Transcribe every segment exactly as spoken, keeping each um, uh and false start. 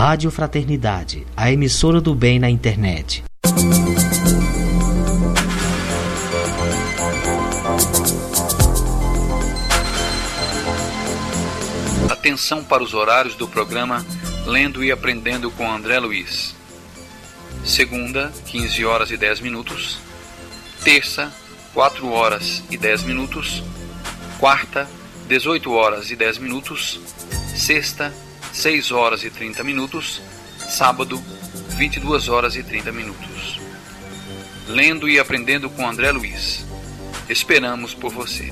Rádio Fraternidade, a emissora do bem na internet. Atenção para os horários do programa Lendo e Aprendendo com André Luiz. Segunda, quinze horas e dez minutos. Terça, quatro horas e dez minutos. Quarta, dezoito horas e dez minutos. Sexta, seis horas e trinta minutos. Sábado, vinte e duas horas e trinta minutos. Lendo e Aprendendo com André Luiz. Esperamos por você.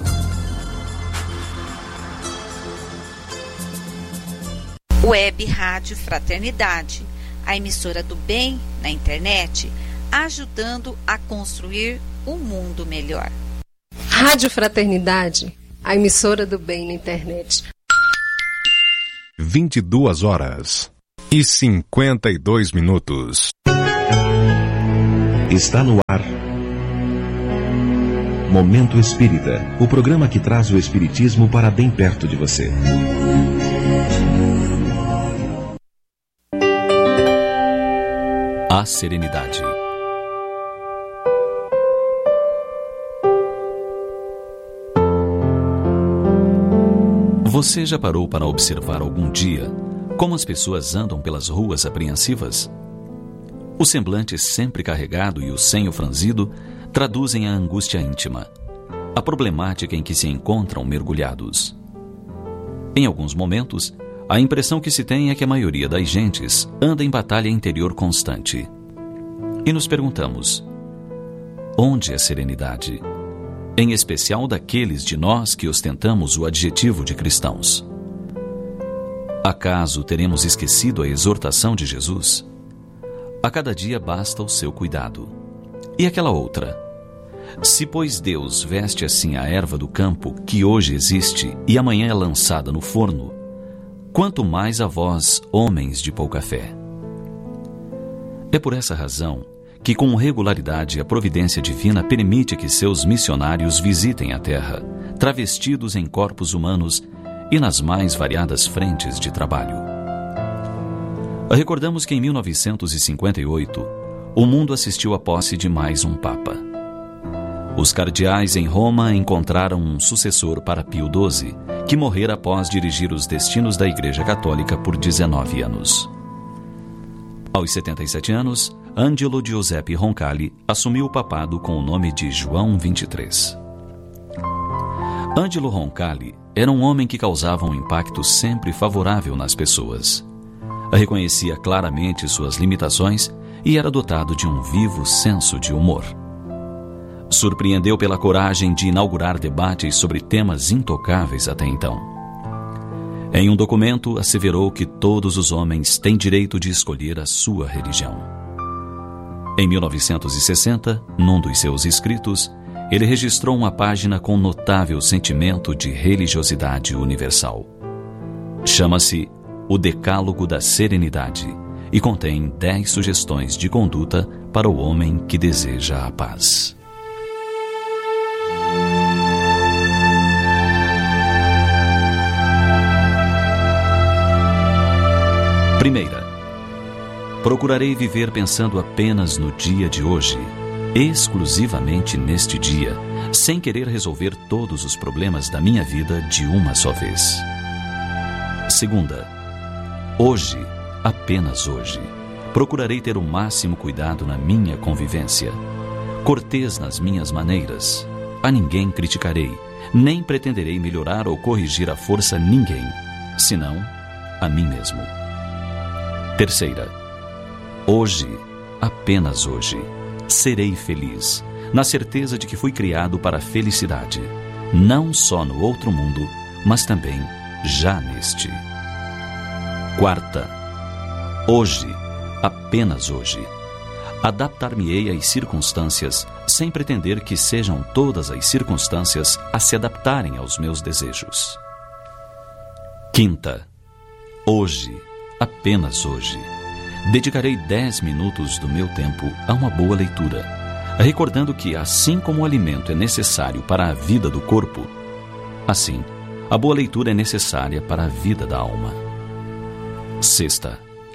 Web Rádio Fraternidade, a emissora do bem na internet, ajudando a construir um mundo melhor. Rádio Fraternidade, a emissora do bem na internet. vinte e duas horas e cinquenta e dois minutos. Está no ar Momento Espírita, o programa que traz o espiritismo para bem perto de você. A serenidade. Você já parou para observar algum dia como as pessoas andam pelas ruas apreensivas? O semblante sempre carregado e o senho franzido traduzem a angústia íntima, a problemática em que se encontram mergulhados. Em alguns momentos, a impressão que se tem é que a maioria das gentes anda em batalha interior constante. E nos perguntamos: onde é a serenidade? Em especial daqueles de nós que ostentamos o adjetivo de cristãos. Acaso teremos esquecido a exortação de Jesus? A cada dia basta o seu cuidado. E aquela outra: se, pois, Deus veste assim a erva do campo, que hoje existe e amanhã é lançada no forno, quanto mais a vós, homens de pouca fé. É por essa razão que com regularidade a providência divina permite que seus missionários visitem a Terra, travestidos em corpos humanos e nas mais variadas frentes de trabalho. Recordamos que em mil novecentos e cinquenta e oito, o mundo assistiu à posse de mais um Papa. Os cardeais em Roma encontraram um sucessor para Pio doze, que morrera após dirigir os destinos da Igreja Católica por dezenove anos. Aos setenta e sete anos, Angelo Giuseppe Roncalli assumiu o papado com o nome de João vinte e três. Angelo Roncalli era um homem que causava um impacto sempre favorável nas pessoas. Reconhecia claramente suas limitações e era dotado de um vivo senso de humor. Surpreendeu pela coragem de inaugurar debates sobre temas intocáveis até então. Em um documento, asseverou que todos os homens têm direito de escolher a sua religião. Em mil novecentos e sessenta, num dos seus escritos, ele registrou uma página com notável sentimento de religiosidade universal. Chama-se O Decálogo da Serenidade e contém dez sugestões de conduta para o homem que deseja a paz. Primeira, procurarei viver pensando apenas no dia de hoje, exclusivamente neste dia, sem querer resolver todos os problemas da minha vida de uma só vez. Segunda, hoje, apenas hoje, procurarei ter o máximo cuidado na minha convivência, cortês nas minhas maneiras. A ninguém criticarei, nem pretenderei melhorar ou corrigir à força ninguém, senão a mim mesmo. Terceira, hoje, apenas hoje, serei feliz, na certeza de que fui criado para a felicidade, não só no outro mundo, mas também já neste. Quarta, hoje, apenas hoje, adaptar-me-ei às circunstâncias, sem pretender que sejam todas as circunstâncias a se adaptarem aos meus desejos. Quinta, hoje, apenas hoje, dedicarei dez minutos do meu tempo a uma boa leitura, recordando que, assim como o alimento é necessário para a vida do corpo, assim, a boa leitura é necessária para a vida da alma. Sexta,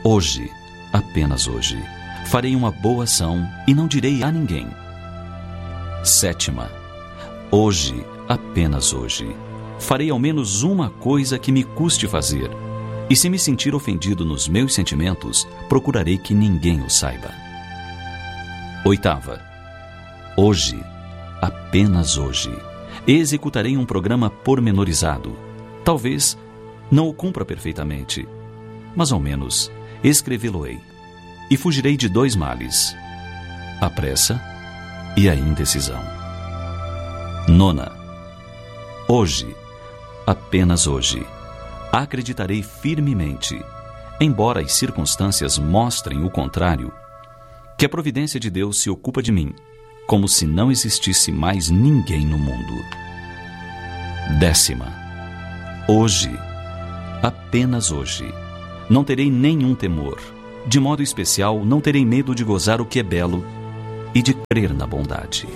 Hoje, apenas hoje, farei uma boa ação e não direi a ninguém. Sétima. Hoje, apenas hoje, farei ao menos uma coisa que me custe fazer. E se me sentir ofendido nos meus sentimentos, procurarei que ninguém o saiba. Oitava. Hoje, apenas hoje, executarei um programa pormenorizado. Talvez não o cumpra perfeitamente, mas ao menos escrevê-lo-ei. E fugirei de dois males: a pressa e a indecisão. Nona. Hoje, apenas hoje, acreditarei firmemente, embora as circunstâncias mostrem o contrário, que a providência de Deus se ocupa de mim, como se não existisse mais ninguém no mundo. Décima. Hoje, apenas hoje, não terei nenhum temor. De modo especial, não terei medo de gozar o que é belo e de crer na bondade.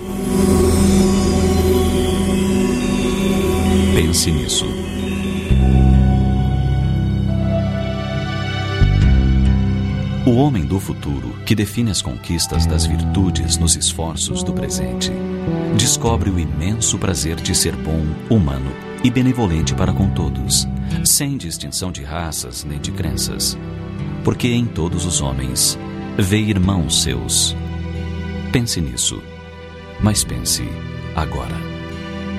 Pense nisso. O homem do futuro, que define as conquistas das virtudes nos esforços do presente, descobre o imenso prazer de ser bom, humano e benevolente para com todos, sem distinção de raças nem de crenças, porque em todos os homens vê irmãos seus. Pense nisso, mas pense agora.